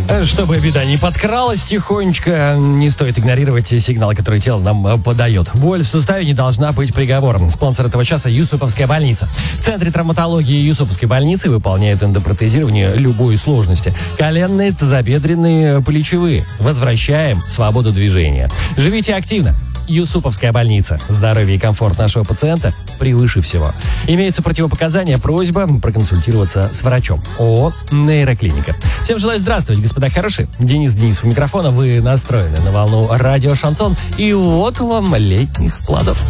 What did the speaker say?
Чтобы беда не подкралась тихонечко, не стоит игнорировать сигналы, которые тело нам подает. Боль в суставе не должна быть приговором. Спонсор этого часа — Юсуповская больница. В Центре травматологии Юсуповской больницы выполняют эндопротезирование любой сложности. Коленные, тазобедренные, плечевые. Возвращаем свободу движения. Живите активно. Юсуповская больница. Здоровье и комфорт нашего пациента превыше всего. Имеются противопоказания, просьба проконсультироваться с врачом. ООО «Нейроклиника». Всем желаю здравствовать, господа хорошие. Денис у микрофона. Вы настроены на волну радио «Шансон». И вот вам летних плодов.